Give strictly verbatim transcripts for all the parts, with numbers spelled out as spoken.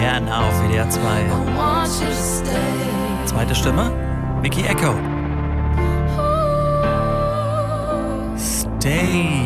Can auf W D R zwei. Zweite Stimme, Mickey Echo. Stay.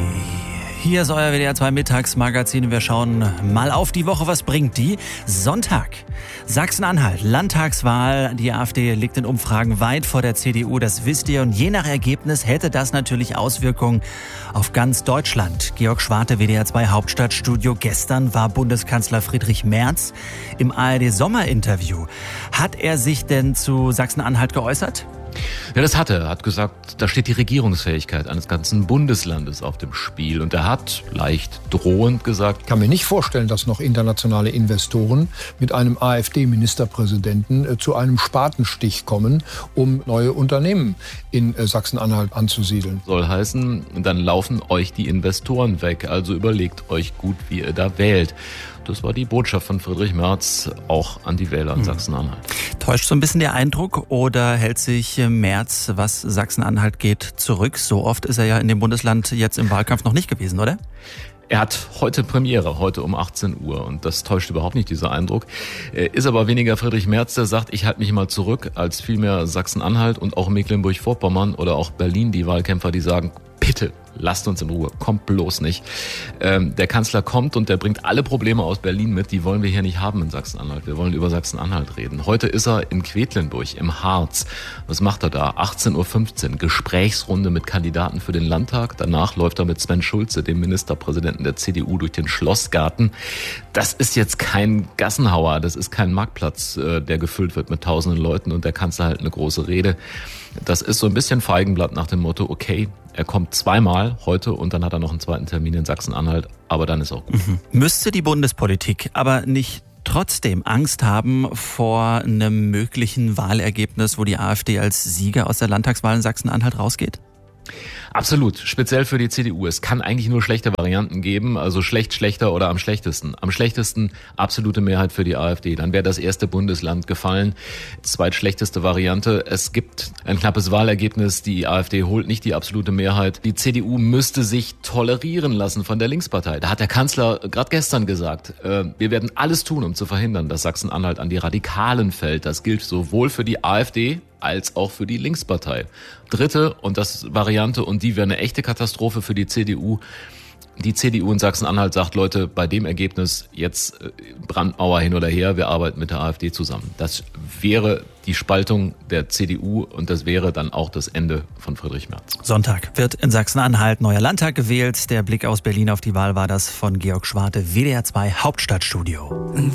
Hier ist euer W D R zwei Mittagsmagazin. Wir schauen mal auf die Woche. Was bringt die? Sonntag. Sachsen-Anhalt, Landtagswahl. Die AfD liegt in Umfragen weit vor der C D U. Das wisst ihr. Und je nach Ergebnis hätte das natürlich Auswirkungen auf ganz Deutschland. Georg Schwarte, W D R zwei Hauptstadtstudio. Gestern war Bundeskanzler Friedrich Merz im A R D-Sommerinterview. Hat er sich denn zu Sachsen-Anhalt geäußert? Ja, das hat er. Er hat gesagt, da steht die Regierungsfähigkeit eines ganzen Bundeslandes auf dem Spiel. Und er hat leicht drohend gesagt: Ich kann mir nicht vorstellen, dass noch internationale Investoren mit einem AfD-Ministerpräsidenten zu einem Spatenstich kommen, um neue Unternehmen in Sachsen-Anhalt anzusiedeln. Soll heißen, dann laufen euch die Investoren weg. Also überlegt euch gut, wie ihr da wählt. Das war die Botschaft von Friedrich Merz auch an die Wähler in Sachsen-Anhalt. Täuscht so ein bisschen der Eindruck oder hält sich Merz, was Sachsen-Anhalt geht, zurück? So oft ist er ja in dem Bundesland jetzt im Wahlkampf noch nicht gewesen, oder? Er hat heute Premiere, heute um achtzehn Uhr, und das täuscht überhaupt nicht, dieser Eindruck. Ist aber weniger Friedrich Merz, der sagt, ich halte mich mal zurück, als vielmehr Sachsen-Anhalt und auch Mecklenburg-Vorpommern oder auch Berlin, die Wahlkämpfer, die sagen, bitte, lasst uns in Ruhe, kommt bloß nicht. Ähm, der Kanzler kommt und der bringt alle Probleme aus Berlin mit, die wollen wir hier nicht haben in Sachsen-Anhalt. Wir wollen über Sachsen-Anhalt reden. Heute ist er in Quedlinburg, im Harz. Was macht er da? achtzehn Uhr fünfzehn, Gesprächsrunde mit Kandidaten für den Landtag. Danach läuft er mit Sven Schulze, dem Ministerpräsidenten der C D U, durch den Schlossgarten. Das ist jetzt kein Gassenhauer, das ist kein Marktplatz, äh, der gefüllt wird mit tausenden Leuten und der Kanzler hält eine große Rede. Das ist so ein bisschen Feigenblatt nach dem Motto, okay, er kommt zweimal heute und dann hat er noch einen zweiten Termin in Sachsen-Anhalt, aber dann ist auch gut. Mhm. Müsste die Bundespolitik aber nicht trotzdem Angst haben vor einem möglichen Wahlergebnis, wo die AfD als Sieger aus der Landtagswahl in Sachsen-Anhalt rausgeht? Absolut, speziell für die C D U. Es kann eigentlich nur schlechte Varianten geben, also schlecht, schlechter oder am schlechtesten. Am schlechtesten absolute Mehrheit für die AfD. Dann wäre das erste Bundesland gefallen. Zweitschlechteste Variante, es gibt ein knappes Wahlergebnis, die AfD holt nicht die absolute Mehrheit. Die C D U müsste sich tolerieren lassen von der Linkspartei. Da hat der Kanzler gerade gestern gesagt, äh, wir werden alles tun, um zu verhindern, dass Sachsen-Anhalt an die Radikalen fällt. Das gilt sowohl für die AfD als auch für die Linkspartei. Dritte, und das Variante, und die wäre eine echte Katastrophe für die C D U. Die C D U in Sachsen-Anhalt sagt, Leute, bei dem Ergebnis jetzt Brandmauer hin oder her, wir arbeiten mit der AfD zusammen. Das wäre die Spaltung der C D U und das wäre dann auch das Ende von Friedrich Merz. Sonntag wird in Sachsen-Anhalt neuer Landtag gewählt. Der Blick aus Berlin auf die Wahl war das von Georg Schwarte, W D R zwei Hauptstadtstudio.